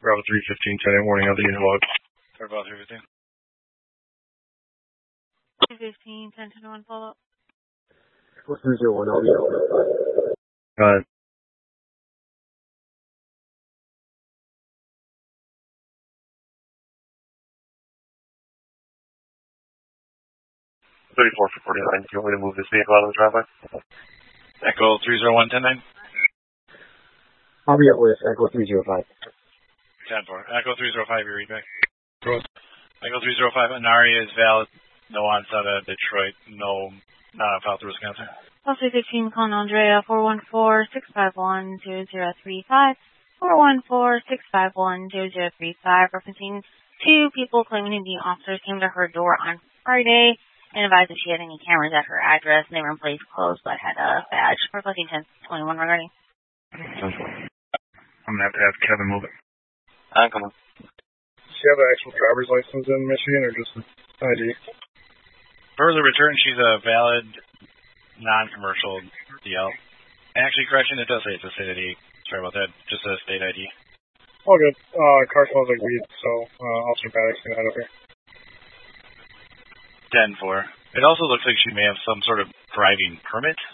Bravo 315, 10 warning of the unit log. Bravo 315. 215, 10 to 1 follow up. 401, I'll be out. Go ahead. $34 for 49. Do you want me to move this vehicle out of the driveway? Echo 301, 10-9. I'll be out with Echo 305. 10-4. Echo 305, you read back. Echo 305, Inari is valid. No onset at Detroit. No, not on file through Wisconsin. Also 15, calling Andrea, 414-651-0035. 414-651-0035, referencing two people claiming the officers came to her door on Friday and advised if she had any cameras at her address. Name and place closed, but had a badge. Requesting 1021 regarding. I'm going to have Kevin move it. Come on. Does she have an actual driver's license in Michigan or just an ID? For the return, she's a valid, non-commercial DL. Actually, correction, it does say it's a state ID. Sorry about that. Just a state ID. All good. Car smells like weed, so Officer Paddock's going to head up here. 10-4. It also looks like she may have some sort of driving permit.